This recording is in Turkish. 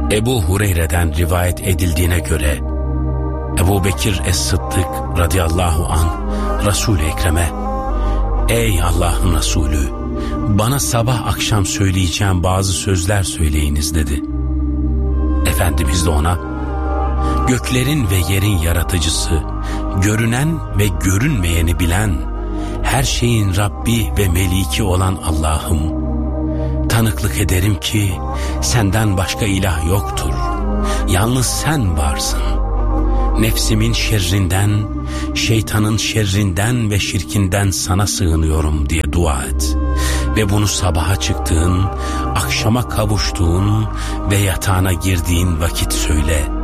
Ebu Hureyre'den rivayet edildiğine göre Ebu Bekir Es-Sıddık radıyallahu anh Resul-i Ekrem'e "Ey Allah'ın Resulü, bana sabah akşam söyleyeceğim bazı sözler söyleyiniz" dedi. Efendimiz de ona "Göklerin ve yerin yaratıcısı, görünen ve görünmeyeni bilen, her şeyin Rabbi ve Meliki olan Allah'ım, tanıklık ederim ki senden başka ilah yoktur. Yalnız sen varsın. Nefsimin şerrinden, şeytanın şerrinden ve şirkinden sana sığınıyorum" diye dua et. Ve bunu sabaha çıktığın, akşama kavuştuğun ve yatağına girdiğin vakit söyle.